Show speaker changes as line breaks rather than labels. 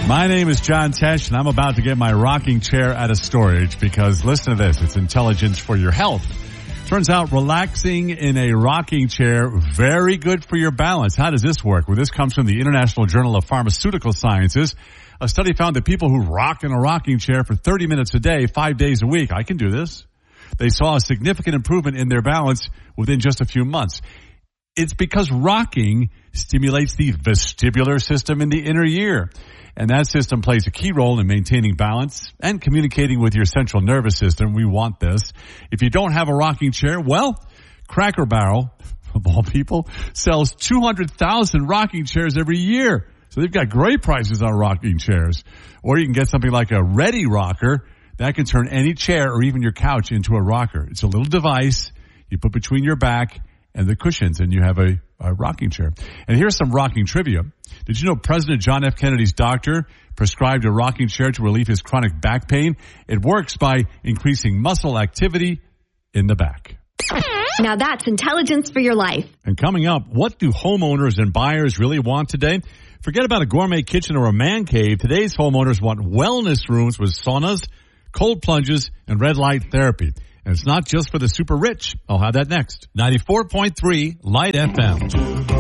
My name is John Tesh, and I'm about to get my rocking chair out of storage because, listen to this, it's intelligence for your health. Turns out relaxing in a rocking chair, very good for your balance. How does this work? Well, this comes from the International Journal of Pharmaceutical Sciences. A study found that people who rock in a rocking chair for 30 minutes a day, 5 days a week, I can do this. They saw a significant improvement in their balance within just a few months. It's because rocking stimulates the vestibular system in the inner ear. And that system plays a key role in maintaining balance and communicating with your central nervous system. We want this. If you don't have a rocking chair, well, Cracker Barrel, of all people, sells 200,000 rocking chairs every year. So they've got great prices on rocking chairs. Or you can get something like a Ready Rocker that can turn any chair or even your couch into a rocker. It's a little device you put between your back and the cushions, and you have a rocking chair. And here's some rocking trivia. Did you know President John F. Kennedy's doctor prescribed a rocking chair to relieve his chronic back pain? It works by increasing muscle activity in the back.
Now that's intelligence for your life.
And coming up, what do homeowners and buyers really want today? Forget about a gourmet kitchen or a man cave. Today's homeowners want wellness rooms with saunas, cold plunges, and red light therapy. And it's not just for the super rich. I'll have that next. 94.3 Light FM.